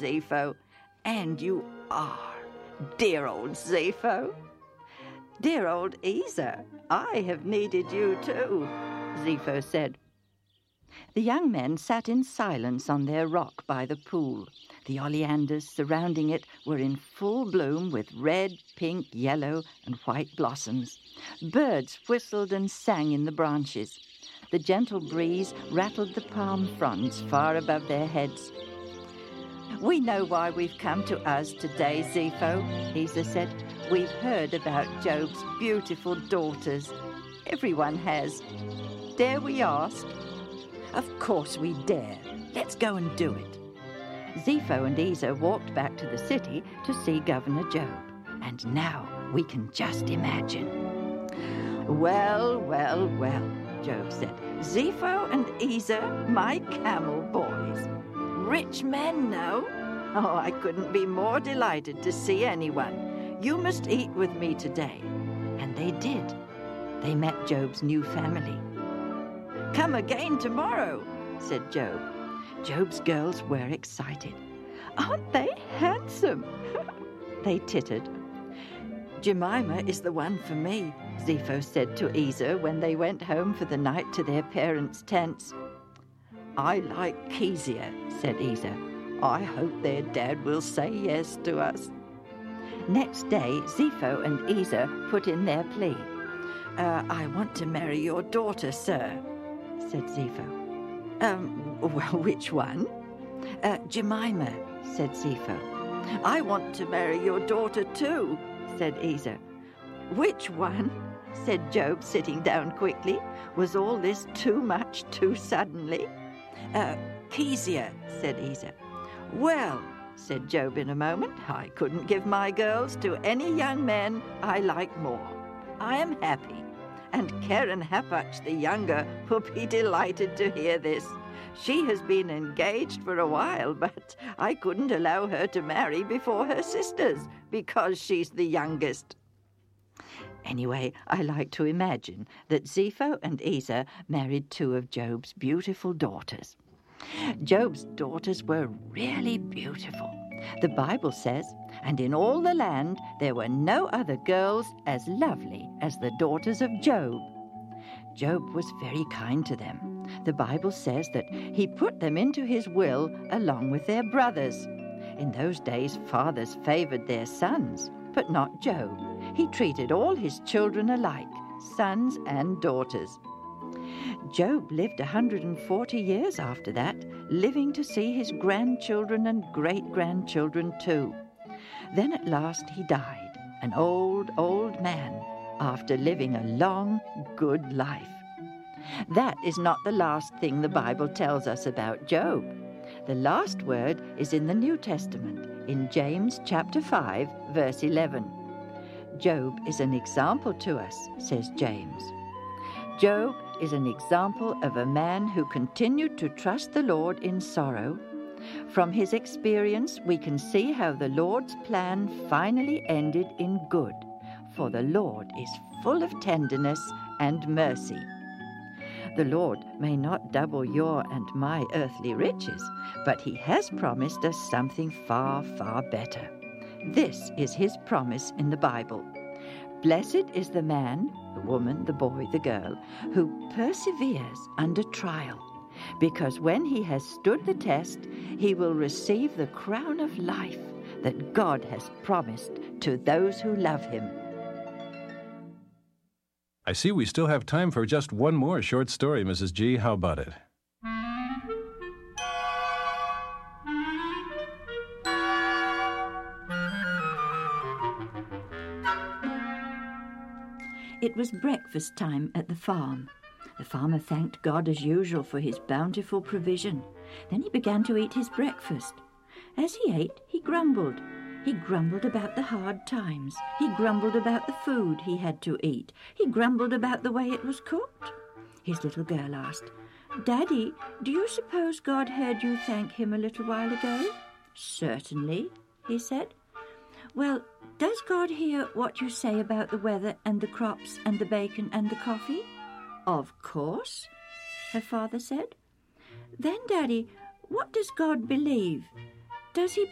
Zepho. And you are, dear old Zepho. Dear old Ezer, I have needed you too, Zepho said. The young men sat in silence on their rock by the pool. The oleanders surrounding it were in full bloom with red, pink, yellow, and white blossoms. Birds whistled and sang in the branches. The gentle breeze rattled the palm fronds far above their heads. We know why we've come to Uz today, Zepho, Ezer said. We've heard about Job's beautiful daughters. Everyone has. Dare we ask? Of course we dare. Let's go and do it. Zepho and Ezer walked back to the city to see Governor Job. And now we can just imagine. Well, well, well, Job said. Zepho and Ezer, my camel boys. Rich men, no? Oh, I couldn't be more delighted to see anyone. You must eat with me today. And they did. They met Job's new family. Come again tomorrow, said Job. Job's girls were excited. Aren't they handsome? They tittered. Jemima is the one for me, Zepho said to Ezer when they went home for the night to their parents' tents. I like Kezia, said Ezer. I hope their dad will say yes to us. Next day, Zepho and Ezer put in their plea. I want to marry your daughter, sir, said Zepho. Well, which one? Jemima, said Zepho. I want to marry your daughter too, said Ezer. Which one? Said Job, sitting down quickly. Was all this too much too suddenly? Kezia, said Ezer. Well, said Job in a moment, I couldn't give my girls to any young man I like more. I am happy, and Keren Hapach the younger will be delighted to hear this. She has been engaged for a while, but I couldn't allow her to marry before her sisters, because she's the youngest. Anyway, I like to imagine that Zepho and Ezer married two of Job's beautiful daughters. Job's daughters were really beautiful. The Bible says, and in all the land there were no other girls as lovely as the daughters of Job. Job was very kind to them. The Bible says that he put them into his will along with their brothers. In those days, fathers favored their sons, but not Job. He treated all his children alike, sons and daughters. Job lived 140 years after that, living to see his grandchildren and great-grandchildren too. Then at last he died, an old, old man, after living a long, good life. That is not the last thing the Bible tells us about Job. The last word is in the New Testament, in James chapter 5, verse 11. Job is an example to us, says James. Job is an example of a man who continued to trust the Lord in sorrow. From his experience, we can see how the Lord's plan finally ended in good, for the Lord is full of tenderness and mercy. The Lord may not double your and my earthly riches, but he has promised us something far, far better. This is his promise in the Bible. Blessed is the man, the woman, the boy, the girl, who perseveres under trial, because when he has stood the test, he will receive the crown of life that God has promised to those who love him. I see we still have time for just one more short story, Mrs. G. How about it? It was breakfast time at the farm. The farmer thanked God as usual for his bountiful provision. Then he began to eat his breakfast. As he ate, he grumbled. He grumbled about the hard times. He grumbled about the food he had to eat. He grumbled about the way it was cooked. His little girl asked, "Daddy, do you suppose God heard you thank him a little while ago?" "Certainly," he said. "Well, does God hear what you say about the weather and the crops and the bacon and the coffee?" "Of course," her father said. "Then, Daddy, what does God believe? Does he